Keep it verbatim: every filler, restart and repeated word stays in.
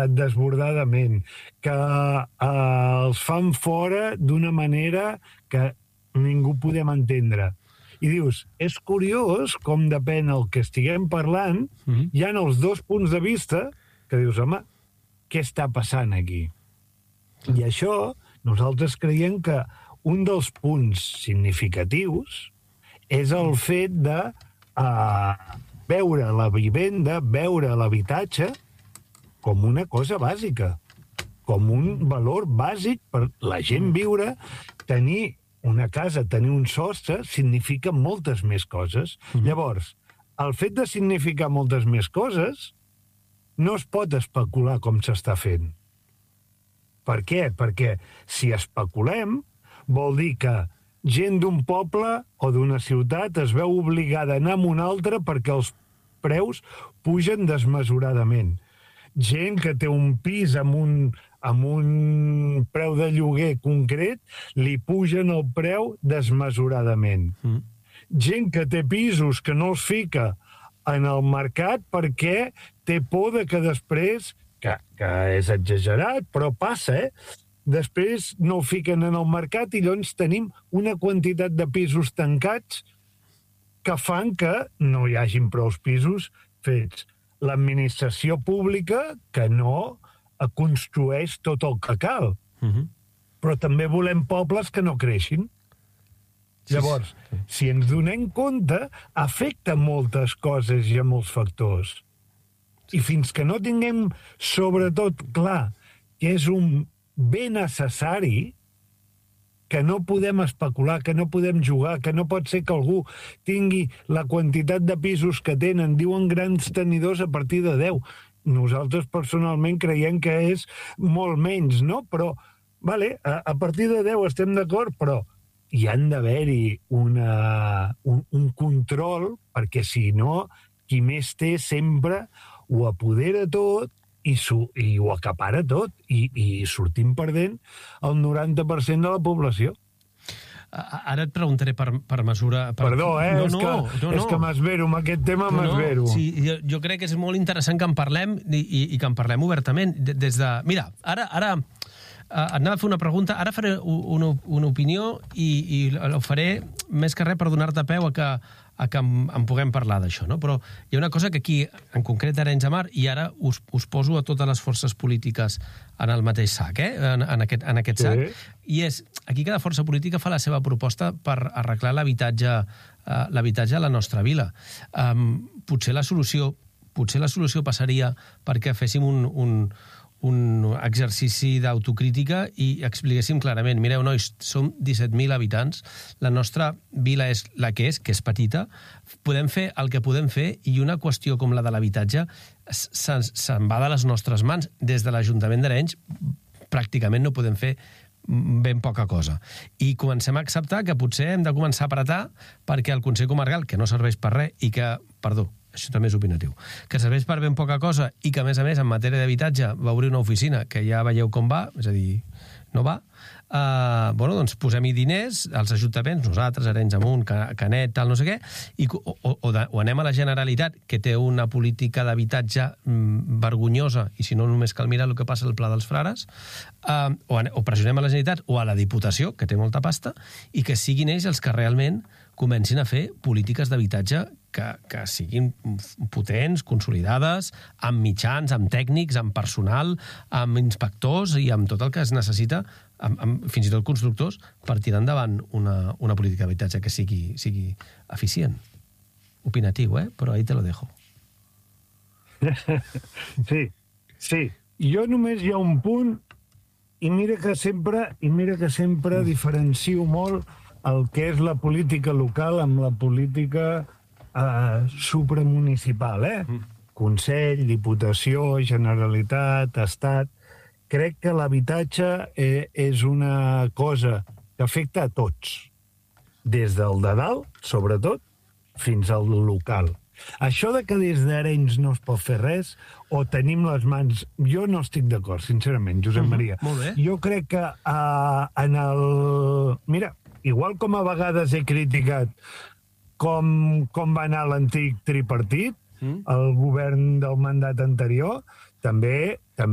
uh, desbordadament, que uh, els fan fora d'una manera que ningú podem entendre. I dius, és curiós com depèn el que estiguem parlant, mm-hmm. hi ha els dos punts de vista que dius, home, què està passant aquí? I això, nosaltres creiem que un dels punts significatius és el fet de uh, veure la vivenda, veure l'habitatge com una cosa bàsica, com un valor bàsic per la gent viure, tenir una casa, tenir un sostre, significa moltes més coses. Mm-hmm. Llavors, el fet de significar moltes més coses no es pot especular com s'està fent. Per què? Perquè si especulem, vol dir que gent d'un poble o d'una ciutat es veu obligada a anar a un altre perquè els preus pugen desmesuradament. Gent que té un pis amb un, amb un preu de lloguer concret, li pugen el preu desmesuradament. Mm. Gent que té pisos que no els fica en el mercat perquè té por de que després, que, que és exagerat, però passa, eh? Després no ho fiquen en el mercat i llavors tenim una quantitat de pisos tancats que fan que no hi hagin prou pisos fets. L'administració pública que no construeix tot el que cal. Uh-huh. Però també volem pobles que no creixin. Sí, llavors, sí. si ens donem compte, afecta moltes coses i a molts factors. I fins que no tinguem, sobretot, clar, que és un bé necessari, que no podem especular, que no podem jugar, que no pot ser que algú tingui la quantitat de pisos que tenen, diuen grans tenidors a partir de deu. Nosaltres personalment creiem que és molt menys, no? Però, vale, a, a partir de deu estem d'acord, però hi han d'haver-hi una, un, un control, perquè si no, qui més té sempre ho apodera tot i, su, i ho acapara tot, i, i sortim perdent el noranta per cent de la població. Ara et preguntaré per, per mesura... Per... Perdó, eh? No, és no, que, no, no. És que m'esvero, amb aquest tema no, m'esvero. No. Sí, jo, jo crec que és molt interessant que en parlem i, i, i que en parlem obertament. Des de... Mira, ara... ara uh, anava a fer una pregunta, ara faré una, una opinió i, i ho faré més que res per donar-te peu a que, a que en, en puguem parlar d'això, no? Però hi ha una cosa que aquí, en concret d'Arenys de Mar, i ara us, us poso a totes les forces polítiques en el mateix sac, eh? en, en, aquest, en aquest sac, sí. I és, aquí cada força política fa la seva proposta per arreglar l'habitatge uh, l'habitatge a la nostra vila. Um, potser la solució potser la solució passaria perquè féssim un, un, un exercici d'autocrítica i expliquéssim clarament, mireu, nois, som disset mil habitants, la nostra vila és la que és, que és petita, podem fer el que podem fer i una qüestió com la de l'habitatge se'n, se'n va de les nostres mans. Des de l'Ajuntament d'Arenys pràcticament no podem fer ben poca cosa. I comencem a acceptar que potser hem de començar a apretar perquè el Consell Comarcal, que no serveix per res i que, perdó, això també és opinatiu, que serveix per ben poca cosa i que, a més a més, en matèria d'habitatge va obrir una oficina que ja veieu com va, és a dir, no va, uh, bueno, doncs posem-hi diners, als ajuntaments, nosaltres, Arenys Amunt, Canet, tal, no sé què, i, o, o, de, o anem a la Generalitat, que té una política d'habitatge mm, vergonyosa, i si no només cal mirar el que passa al Pla dels Frares, uh, o, o pressionem a la Generalitat o a la Diputació, que té molta pasta, i que siguin ells els que realment comencin a fer polítiques d'habitatge que, que siguin potents, consolidades, amb mitjans, amb tècnics, amb personal, amb inspectors i amb tot el que es necessita, amb, amb, fins i tot constructors, per tirar endavant una, una política d'habitatge que sigui, sigui eficient. Opinatiu, eh? Però ahí te lo dejo. Sí, sí. Jo només hi ha un punt, i mira que sempre, i mira que sempre diferencio molt el que és la política local amb la política eh, supramunicipal, eh? Mm. Consell, Diputació, Generalitat, Estat. Crec que l'habitatge eh, és una cosa que afecta a tots, des del de dalt, sobretot, fins al local. Això de que des d'Arenys no es pot fer res, o tenim les mans... Jo no estic d'acord, sincerament, Josep Maria. Uh-huh, molt bé. Jo crec que uh, en el... Mira, igual com a vegades he criticat com, com va anar l'antic tripartit, mm. el govern del mandat anterior, també